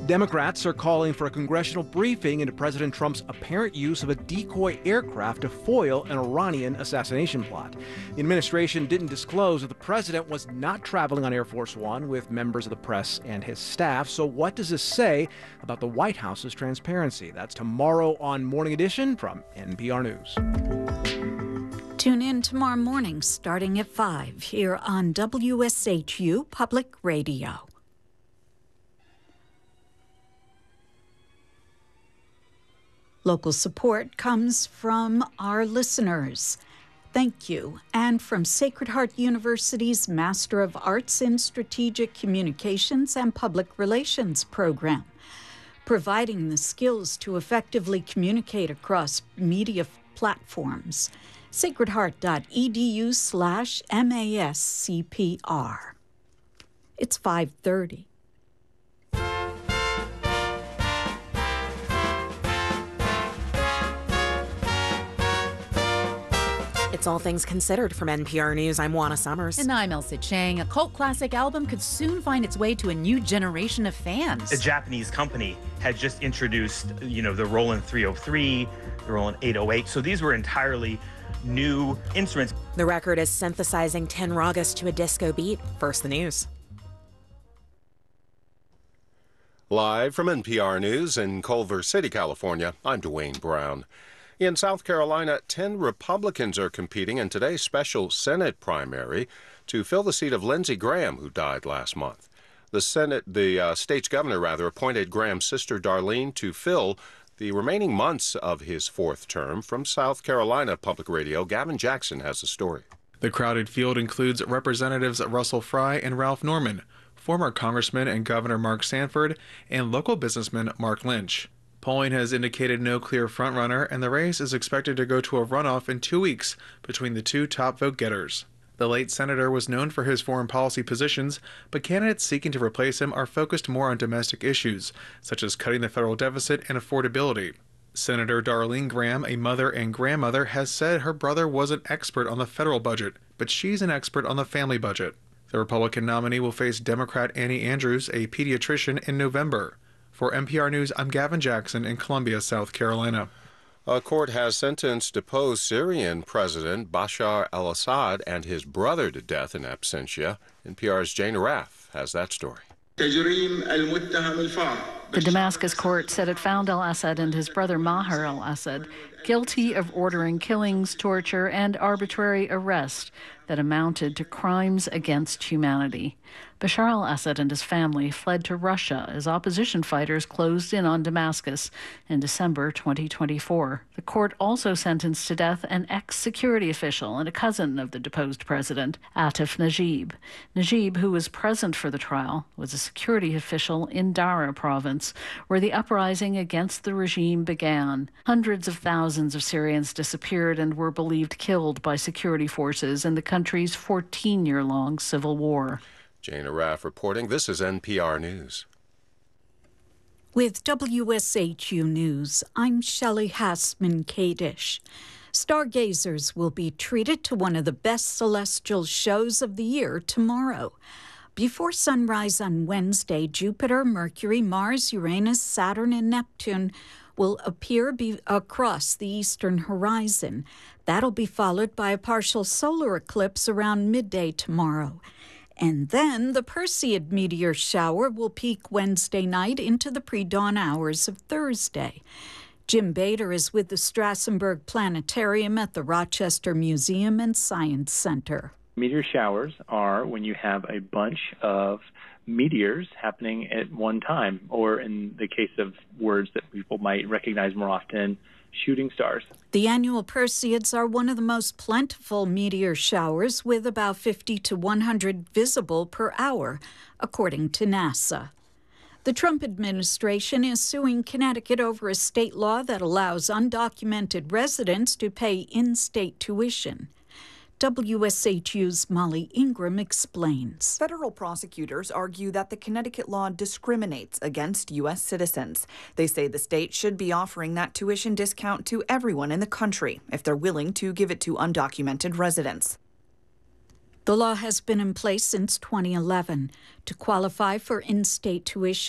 Democrats are calling for a congressional briefing into President Trump's apparent use of a decoy aircraft to foil an Iranian assassination plot. The administration didn't disclose that the president was not traveling on Air Force One with members of the press and his staff. So what does this say about the White House's transparency? That's tomorrow on Morning Edition from NPR News. Tune in tomorrow morning starting at 5 here on WSHU Public Radio. Local support comes from our listeners. Thank you. And from Sacred Heart University's Master of Arts in Strategic Communications and Public Relations program, providing the skills to effectively communicate across media platforms. sacredheart.edu/MASCPR. It's 5:30. It's All Things Considered from NPR News. I'm Juana Summers. And I'm Elsa Chang. A cult classic album could soon find its way to a new generation of fans. A Japanese company had just introduced, the Roland 303, the Roland 808. So these were entirely new instruments. The record is synthesizing 10 ragas to a disco beat. First, the news. Live from NPR News in Culver City, California, I'm Dwayne Brown. In South Carolina, 10 Republicans are competing in today's special Senate primary to fill the seat of Lindsey Graham, who died last month. The state's governor, appointed Graham's sister Darlene to fill the remaining months of his fourth term. From South Carolina Public Radio, Gavin Jackson has the story. The crowded field includes Representatives Russell Fry and Ralph Norman, former Congressman and Governor Mark Sanford, and local businessman Mark Lynch. Polling has indicated no clear frontrunner, and the race is expected to go to a runoff in 2 weeks between the two top vote-getters. The late senator was known for his foreign policy positions, but candidates seeking to replace him are focused more on domestic issues, such as cutting the federal deficit and affordability. Senator Darlene Graham, a mother and grandmother, has said her brother was an expert on the federal budget, but she's an expert on the family budget. The Republican nominee will face Democrat Annie Andrews, a pediatrician, in November. For NPR News, I'm Gavin Jackson in Columbia, South Carolina. A court has sentenced deposed Syrian President Bashar al-Assad and his brother to death in absentia. NPR's Jane Araf has that story. The Damascus court said it found al-Assad and his brother Maher al-Assad guilty of ordering killings, torture, and arbitrary arrest that amounted to crimes against humanity. Bashar al-Assad and his family fled to Russia as opposition fighters closed in on Damascus in December 2024. The court also sentenced to death an ex-security official and a cousin of the deposed president, Atif Najib. Najib, who was present for the trial, was a security official in Dara province, where the uprising against the regime began. Hundreds of thousands of Syrians disappeared and were believed killed by security forces in the country's 14-year-long civil war. Jane Araf reporting. This is NPR News. With WSHU News, I'm Shelley Hassman-Kadish. Stargazers will be treated to one of the best celestial shows of the year tomorrow. Before sunrise on Wednesday, Jupiter, Mercury, Mars, Uranus, Saturn, and Neptune will appear across the eastern horizon. That'll be followed by a partial solar eclipse around midday tomorrow. And then the Perseid meteor shower will peak Wednesday night into the pre-dawn hours of Thursday. Jim Bader is with the Strassenberg Planetarium at the Rochester Museum and Science Center. Meteor showers are when you have a bunch of meteors happening at one time, or in the case of words that people might recognize more often, shooting stars. The annual Perseids are one of the most plentiful meteor showers, with about 50 to 100 visible per hour, according to NASA. The Trump administration is suing Connecticut over a state law that allows undocumented residents to pay in-state tuition. WSHU's Molly Ingram explains. Federal prosecutors argue that the Connecticut law discriminates against U.S. citizens. They say the state should be offering that tuition discount to everyone in the country if they're willing to give it to undocumented residents. The law has been in place since 2011. To qualify for in-state tuition,